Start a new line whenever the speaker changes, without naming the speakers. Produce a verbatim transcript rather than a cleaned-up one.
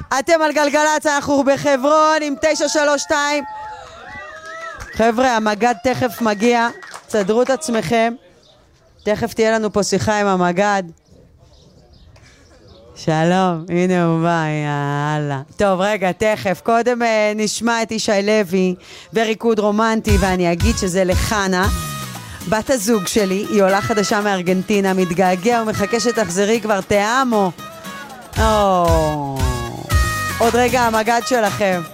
אתם על גלגלצ, אנחנו בחברון עם תשע שלוש שתיים. חבר'ה, המגד תכף מגיע, תסדרו את עצמכם. תכף תהיה לנו פה שיחה עם המגד. שלום, הנה הוא בא, יאללה. טוב, רגע, תכף. קודם נשמע את ישי לוי וריקוד רומנטי, ואני אגיד שזה לחנה. בת הזוג שלי, היא עולה חדשה מארגנטינה, מתגעגע ומחכה שתחזרי כבר, תאמו. עוד רגע המגד שלכם.